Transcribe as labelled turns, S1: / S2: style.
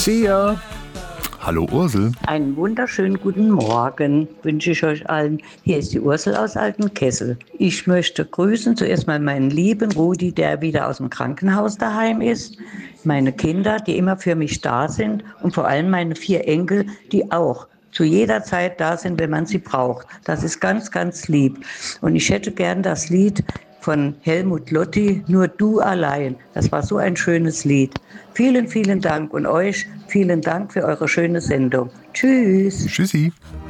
S1: Bea. Hallo Ursel.
S2: Einen wunderschönen guten Morgen wünsche ich euch allen. Hier ist die Ursel aus Altenkessel. Ich möchte grüßen zuerst mal meinen lieben Rudi, der wieder aus dem Krankenhaus daheim ist. Meine Kinder, die immer für mich da sind. Und vor allem meine 4 Enkel, die auch zu jeder Zeit da sind, wenn man sie braucht. Das ist ganz, ganz lieb. Und ich hätte gern das Lied von Helmut Lotti, Nur du allein. Das war so ein schönes Lied. Vielen, vielen Dank und euch vielen Dank für eure schöne Sendung. Tschüss.
S1: Tschüssi.